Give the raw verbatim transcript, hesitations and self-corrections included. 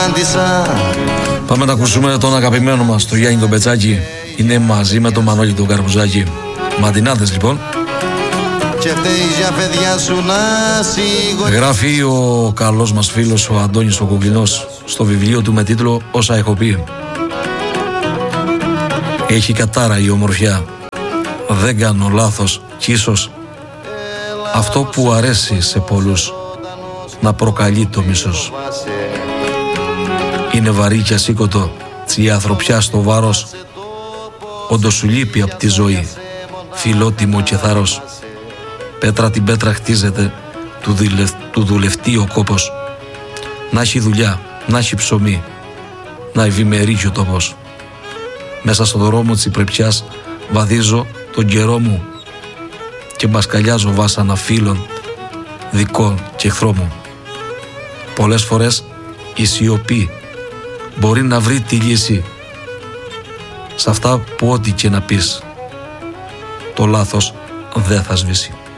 Πάμε να ακούσουμε τον αγαπημένο μας, τον Γιάννη τον Πετσάκη. Είναι μαζί με τον Μανώλη τον Καρπουζάκη. Μαντινάδες λοιπόν. Και για παιδιά σου να σιγουρευτείς. Γράφει ο καλός μας φίλος ο Αντώνης ο Κουκλινός στο βιβλίο του με τίτλο «Όσα έχω πει». Έχει κατάρα η ομορφιά. Δεν κάνω λάθος κι ίσως αυτό που αρέσει σε πολλούς να προκαλεί το μίσος. Είναι βαρύ και ασήκωτο η ανθρωπιά στο βάρος. Όντως σου λείπει απ' τη ζωή, φιλότιμο και θάρρος. Πέτρα την πέτρα χτίζεται, του, δουλευ... του δουλευτεί ο κόπος. Να έχει δουλειά, να έχει ψωμί, να ευημερεί ο τόπος. Μέσα στο δρόμο της υπρεπιάς βαδίζω τον καιρό μου και μπασκαλιάζω βάσανα φίλων, δικών και εχθρό μου. Πολλές φορές η σιωπή μπορεί να βρει τη λύση σε αυτά που ό,τι και να πεις, το λάθος δεν θα σβήσει.